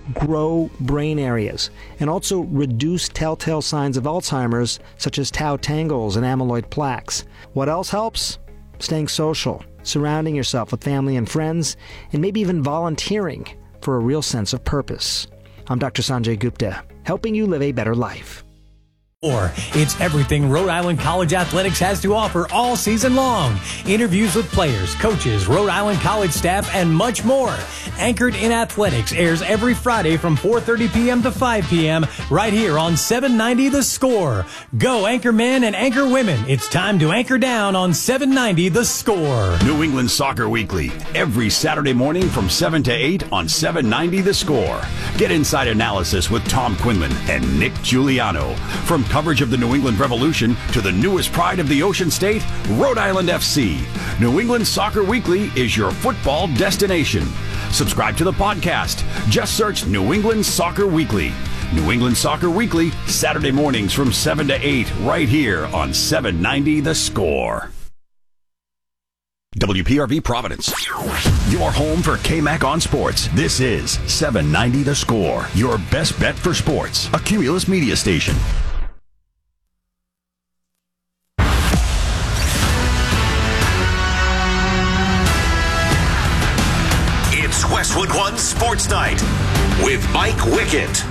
grow brain areas, and also reduce telltale signs of Alzheimer's, such as tau tangles and amyloid plaques. What else helps? Staying social, surrounding yourself with family and friends, and maybe even volunteering for a real sense of purpose. I'm Dr. Sanjay Gupta, helping you live a better life. It's everything Rhode Island College Athletics has to offer all season long. Interviews with players, coaches, Rhode Island College staff, and much more. Anchored in Athletics airs every Friday from 4:30 p.m. to 5 p.m. right here on 790 The Score. Go Anchor Men and Anchor Women. It's time to anchor down on 790 The Score. New England Soccer Weekly, every Saturday morning from 7 to 8 on 790 The Score. Get inside analysis with Tom Quinlan and Nick Giuliano. From coverage of the New England Revolution to the newest pride of the Ocean State, Rhode Island FC. New England Soccer Weekly is your football destination. Subscribe to the podcast. Just search New England Soccer Weekly. New England Soccer Weekly, Saturday mornings from 7 to 8, right here on 790 The Score. WPRV Providence, your home for KMAC on sports. This is 790 The Score, your best bet for sports. A Cumulus media station. It's Westwood One Sports Night with Mike Wickett.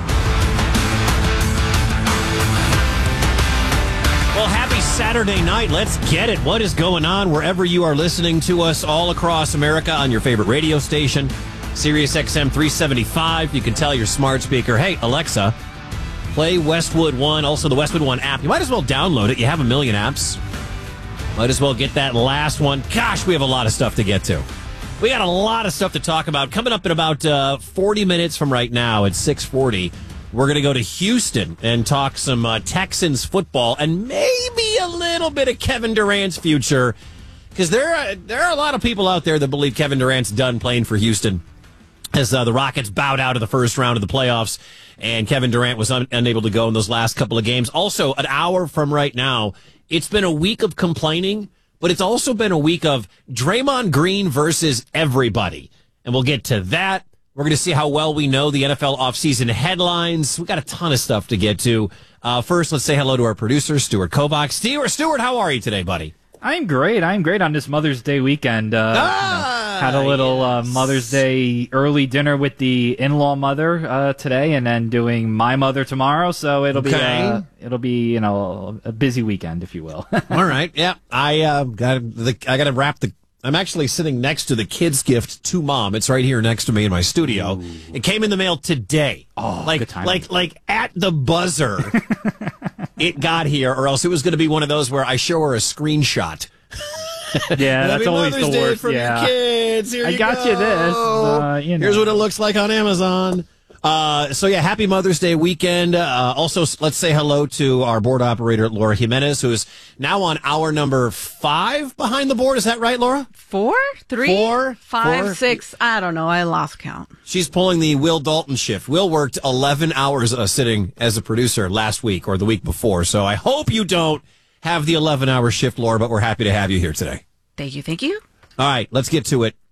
Well, happy Saturday night. Let's get it. What is going on wherever you are listening to us all across America on your favorite radio station, Sirius XM 375. You can tell your smart speaker, hey, Alexa, play Westwood One, also the Westwood One app. You might as well download it. You have a million apps. Might as well get that last one. Gosh, we have a lot of stuff to get to. We got a lot of stuff to talk about. Coming up in about 40 minutes from right now at 6:40. We're going to go to Houston and talk some Texans football and maybe a little bit of Kevin Durant's future, because there are a lot of people out there that believe Kevin Durant's done playing for Houston, as the Rockets bowed out of the first round of the playoffs and Kevin Durant was unable to go in those last couple of games. Also, an hour from right now, it's been a week of complaining, but it's also been a week of Draymond Green versus everybody, and we'll get to that. We're going to see how well we know the NFL offseason headlines. We got a ton of stuff to get to. First, let's say hello to our producer, Stuart Kovach. Stuart, how are you today, buddy? I'm great on this Mother's Day weekend. Had a little Mother's Day early dinner with the in-law mother today, and then doing my mother tomorrow. So it'll be a busy weekend, if you will. All right, yeah. I got to wrap the. I'm actually sitting next to the kids' gift to Mom. It's right here next to me in my studio. Ooh. It came in the mail today. Oh, good timing. Like at the buzzer, it got here, or else it was going to be one of those where I show her a screenshot. Yeah, that's always Mother's the worst. Day from your kids. Here I got you this. Here's what it looks like on Amazon. So yeah, happy Mother's Day weekend. Also, let's say hello to our board operator, Laura Jimenez, who is now on hour number 5 behind the board. Is that right, Laura? 4, 3, 4, 5, 6. I don't know. I lost count. She's pulling the Will Dalton shift. Will worked 11 hours sitting as a producer last week or the week before. So I hope you don't have the 11-hour shift, Laura, but we're happy to have you here today. Thank you. All right, let's get to it.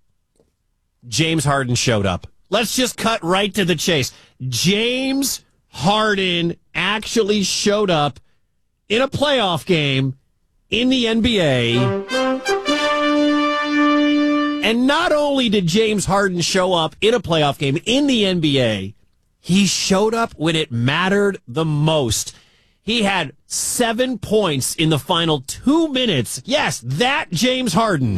James Harden showed up. Let's just cut right to the chase. James Harden actually showed up in a playoff game in the NBA. And not only did James Harden show up in a playoff game in the NBA, he showed up when it mattered the most. He had 7 points in the final 2 minutes. Yes, that James Harden.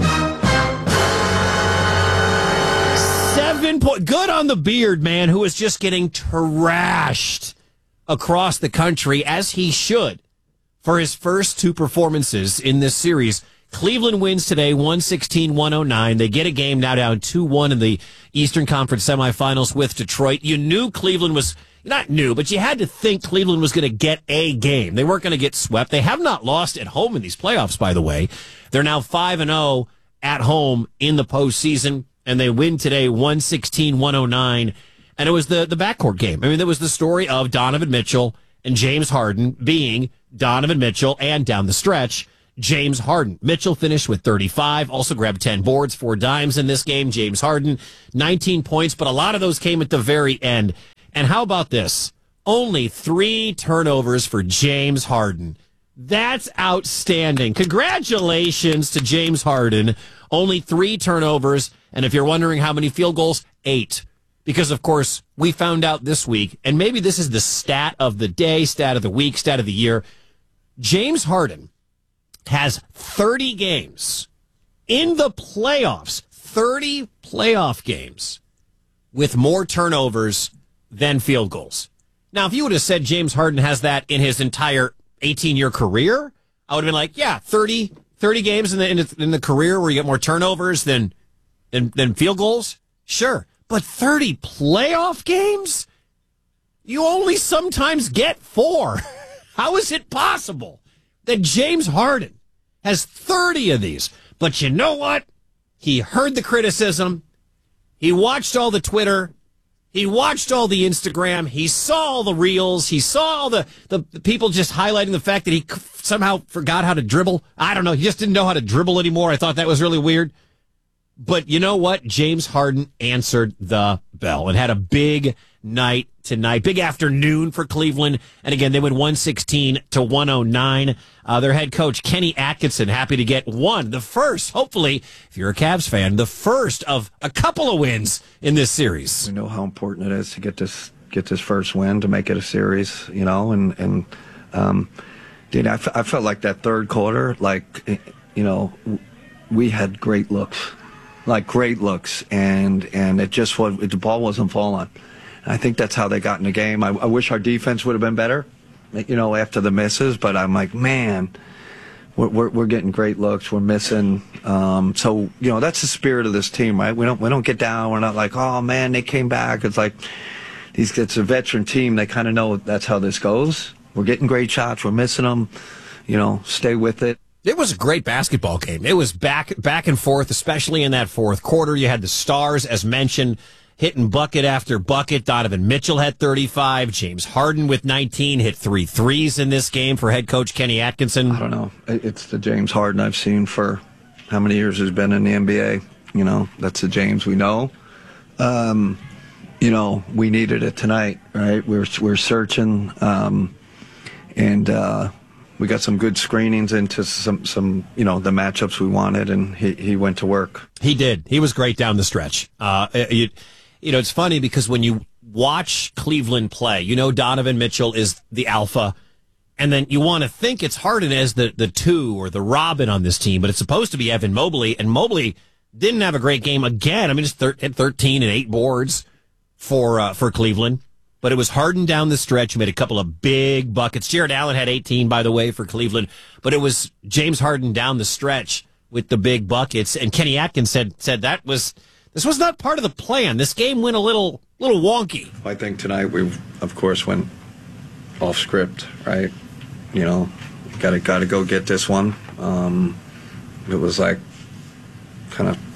7 points. Good on the beard, man, who is just getting trashed across the country, as he should, for his first 2 performances in this series. Cleveland wins today, 116-109. They get a game now down 2-1 in the Eastern Conference semifinals with Detroit. You knew Cleveland was, not new, but you had to think Cleveland was going to get a game. They weren't going to get swept. They have not lost at home in these playoffs, by the way. They're now 5-0 at home in the postseason, and they win today 116-109. And it was the backcourt game. I mean, there was the story of Donovan Mitchell and James Harden being Donovan Mitchell and down the stretch, James Harden. Mitchell finished with 35, also grabbed 10 boards, 4 dimes in this game. James Harden, 19 points, but a lot of those came at the very end. And how about this? Only 3 turnovers for James Harden. That's outstanding. Congratulations to James Harden. Only 3 turnovers. And if you're wondering how many field goals, 8. Because, of course, we found out this week, and maybe this is the stat of the day, stat of the week, stat of the year. James Harden has 30 games in the playoffs, 30 playoff games with more turnovers than field goals. Now, if you would have said James Harden has that in his entire 18-year career, I would have been like, yeah, 30 games in the career where you get more turnovers than field goals? Sure. But 30 playoff games? You only sometimes get 4. How is it possible that James Harden has 30 of these? But you know what? He heard the criticism. He watched all the Twitter. He watched all the Instagram. He saw all the reels. He saw all the people just highlighting the fact that he somehow forgot how to dribble. I don't know. He just didn't know how to dribble anymore. I thought that was really weird. But you know what? James Harden answered the bell and had a big night tonight. Big afternoon for Cleveland. And again, they win 116-109. Their head coach, Kenny Atkinson, happy to get the first, hopefully, if you're a Cavs fan, the first of a couple of wins in this series. We know how important it is to get this first win to make it a series, you know, and dude, I felt like that third quarter, like, you know, we had great looks, and it just was, the ball wasn't falling. I think that's how they got in the game. I wish our defense would have been better, you know, after the misses. But I'm like, man, we're getting great looks. We're missing. So you know, that's the spirit of this team, right? We don't get down. We're not like, oh man, they came back. It's like it's a veteran team. They kind of know that's how this goes. We're getting great shots. We're missing them. You know, stay with it. It was a great basketball game. It was back and forth, especially in that fourth quarter. You had the stars, as mentioned, hitting bucket after bucket. Donovan Mitchell had 35. James Harden with 19 hit 3 threes in this game for head coach Kenny Atkinson. I don't know. It's the James Harden I've seen for how many years he's been in the NBA. You know, that's the James we know. You know, we needed it tonight, right? We're searching, and we got some good screenings into some you know, the matchups we wanted, and he went to work. He did. He was great down the stretch. You know, it's funny because when you watch Cleveland play, you know Donovan Mitchell is the alpha, and then you want to think it's Harden as the 2 or the Robin on this team, but it's supposed to be Evan Mobley, and Mobley didn't have a great game again. I mean, just had 13 and 8 boards for Cleveland. But it was Harden down the stretch who made a couple of big buckets. Jared Allen had 18, by the way, for Cleveland. But it was James Harden down the stretch with the big buckets. And Kenny Atkins said this was not part of the plan. This game went a little wonky. I think tonight we, of course, went off script, right? You know, got to go get this one. It was like kind of,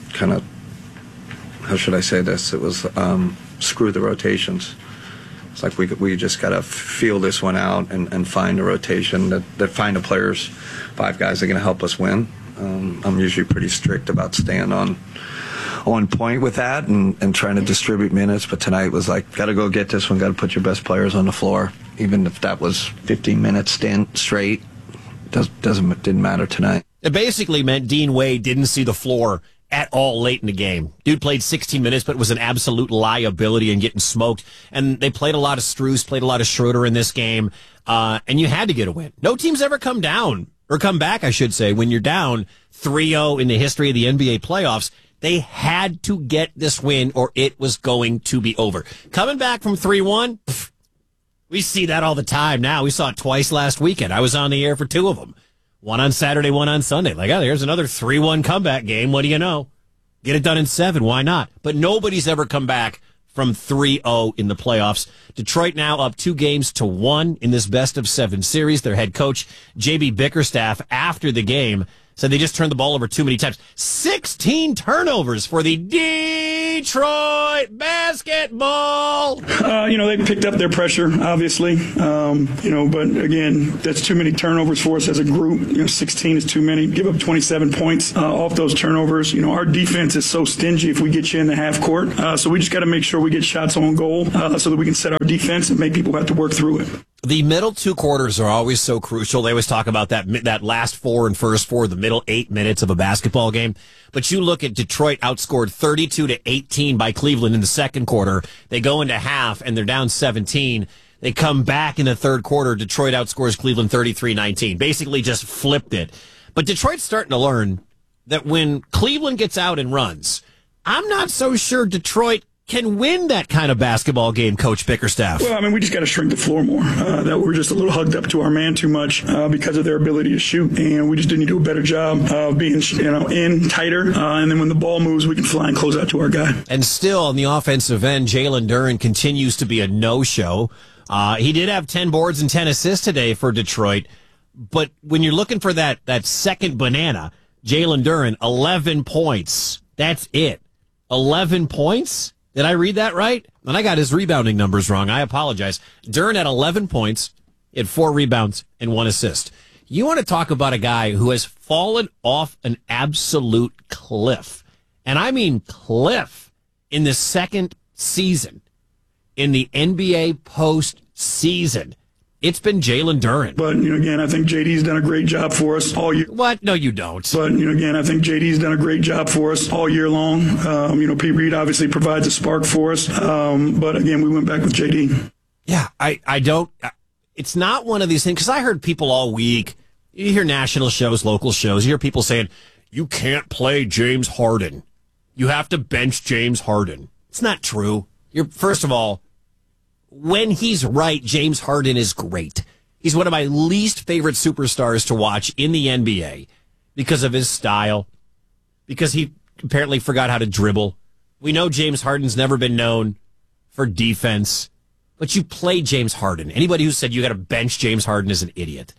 how should I say this? It was screw the rotations. It's like we just got to feel this one out and find a rotation that find the players, 5 guys that are going to help us win. I'm usually pretty strict about staying on point with that and trying to distribute minutes. But tonight was like, got to go get this one, got to put your best players on the floor. Even if that was 15 minutes straight, didn't matter tonight. It basically meant Dean Wade didn't see the floor at all late in the game. Dude played 16 minutes, but was an absolute liability and getting smoked. And they played a lot of Strus, played a lot of Schroeder in this game, and you had to get a win. No team's ever come down, or come back, I should say, when you're down 3-0 in the history of the NBA playoffs. They had to get this win, or it was going to be over. Coming back from 3-1, we see that all the time now. We saw it twice last weekend. I was on the air for 2 of them. One on Saturday, one on Sunday. Like, oh, there's another 3-1 comeback game. What do you know? Get it done in 7. Why not? But nobody's ever come back from 3-0 in the playoffs. Detroit now up 2-1 in this best-of-7 series. Their head coach, J.B. Bickerstaff, after the game, said they just turned the ball over too many times. 16 turnovers for the Detroit basketball. They picked up their pressure, obviously. But again, that's too many turnovers for us as a group. 16 is too many. Give up 27 points off those turnovers. Our defense is so stingy if we get you in the half court. So we just got to make sure we get shots on goal so that we can set our defense and make people have to work through it. The middle two quarters are always so crucial. They always talk about that last four and first four, the middle 8 minutes of a basketball game. But you look at Detroit outscored 32-18 by Cleveland in the second quarter. They go into half and they're down 17. They come back in the third quarter. Detroit outscores Cleveland 33-19. Basically just flipped it. But Detroit's starting to learn that when Cleveland gets out and runs, I'm not so sure Detroit can win that kind of basketball game, Coach Bickerstaff. Well, we just got to shrink the floor more. That we're just a little hugged up to our man too much because of their ability to shoot, and we just didn't do a better job of being, in tighter. And then when the ball moves, we can fly and close out to our guy. And still on the offensive end, Jalen Duren continues to be a no-show. He did have 10 boards and 10 assists today for Detroit, but when you're looking for that second banana, Jalen Duren, 11 points. That's it. 11 points? Did I read that right? And I got his rebounding numbers wrong. I apologize. Duren had 11 points, he had 4 rebounds and 1 assist. You want to talk about a guy who has fallen off an absolute cliff. And I mean cliff in the second season in the NBA postseason. It's been Jalen Duren. But, again, I think JD's done a great job for us all year. What? No, you don't. But, again, I think JD's done a great job for us all year long. Pete Reed obviously provides a spark for us. But, again, we went back with JD. Yeah, I don't. It's not one of these things, because I heard people all week, you hear national shows, local shows, you hear people saying, you can't play James Harden. You have to bench James Harden. It's not true. First of all, when he's right, James Harden is great. He's one of my least favorite superstars to watch in the NBA because of his style, because he apparently forgot how to dribble. We know James Harden's never been known for defense, but you play James Harden. Anybody who said you got to bench James Harden is an idiot.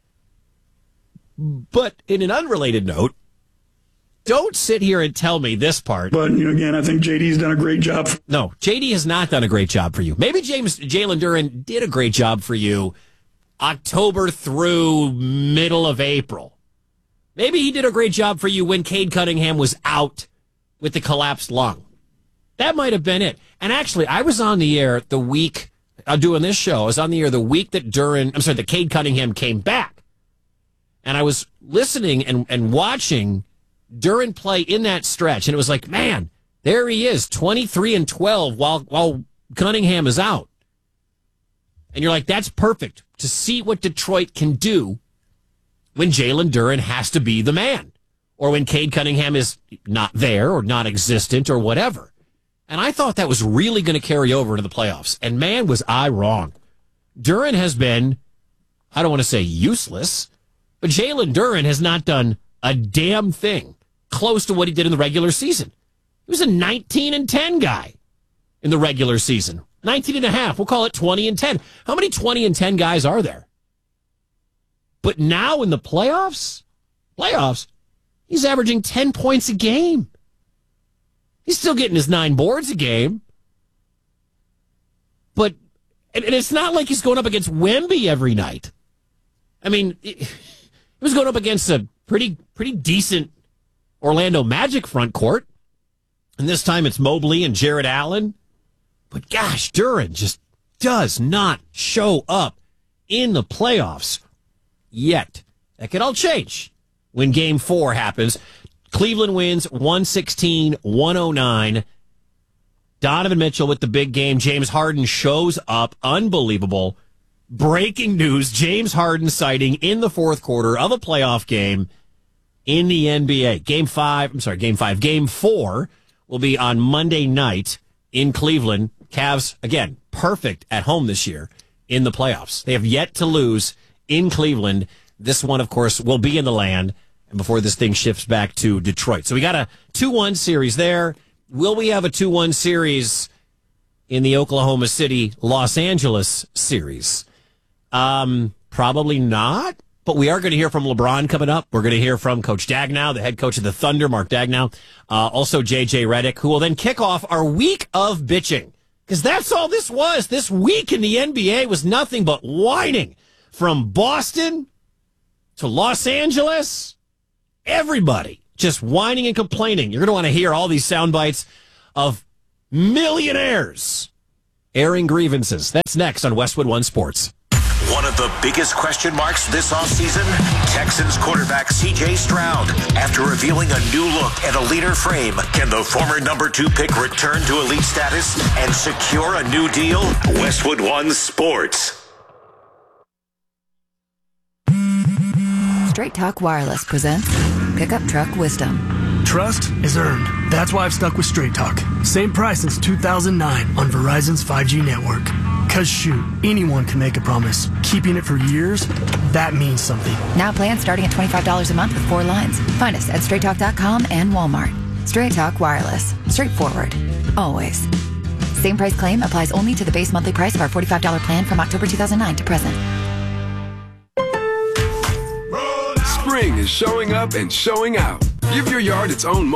But in an unrelated note, don't sit here and tell me this part. But, again, I think JD's done a great job. No, JD has not done a great job for you. Maybe Jalen Duren did a great job for you October through middle of April. Maybe he did a great job for you when Cade Cunningham was out with the collapsed lung. That might have been it. And actually, I was on the air the week, doing this show, I was on the air the week that Cade Cunningham came back. And I was listening and watching Duren play in that stretch, and it was like, man, there he is, 23-12 while Cunningham is out. And you're like, that's perfect to see what Detroit can do when Jalen Duren has to be the man, or when Cade Cunningham is not there or non-existent or whatever. And I thought that was really going to carry over into the playoffs. And man, was I wrong. Duren has been, I don't want to say useless, but Jalen Duren has not done a damn thing close to what he did in the regular season. He was a 19-10 guy in the regular season. 19.5. We'll call it 20-10. How many 20-10 guys are there? But now in the playoffs, he's averaging 10 points a game. He's still getting his 9 boards a game. But, and it's not like he's going up against Wemby every night. I mean, he was going up against a pretty decent Orlando Magic front court. And this time it's Mobley and Jared Allen. But gosh, Duren just does not show up in the playoffs yet. That could all change when Game 4 happens. Cleveland wins 116-109. Donovan Mitchell with the big game. James Harden shows up. Unbelievable. Breaking news, James Harden sighting in the fourth quarter of a playoff game in the NBA. Game 4 will be on Monday night in Cleveland. Cavs, again, perfect at home this year in the playoffs. They have yet to lose in Cleveland. This one, of course, will be in the land and before this thing shifts back to Detroit. So we got a 2-1 series there. Will we have a 2-1 series in the Oklahoma City, Los Angeles series? Probably not. But we are going to hear from LeBron coming up. We're going to hear from Coach Dagnow, the head coach of the Thunder, Mark Dagnow. Also J.J. Redick, who will then kick off our week of bitching. Because that's all this was. This week in the NBA was nothing but whining. From Boston to Los Angeles, everybody just whining and complaining. You're going to want to hear all these sound bites of millionaires airing grievances. That's next on Westwood One Sports. One of the biggest question marks this offseason, Texans quarterback C.J. Stroud. After revealing a new look and a leaner frame, can the former number 2 pick return to elite status and secure a new deal? Westwood One Sports. Straight Talk Wireless presents Pickup Truck Wisdom. Trust is earned. That's why I've stuck with Straight Talk. Same price since 2009 on Verizon's 5G network. Cause shoot, anyone can make a promise. Keeping it for years, that means something. Now plans starting at $25 a month with 4 lines. Find us at straighttalk.com and Walmart. Straight Talk Wireless. Straightforward. Always. Same price claim applies only to the base monthly price of our $45 plan from October 2009 to present. Spring is showing up and showing out. Give your yard its own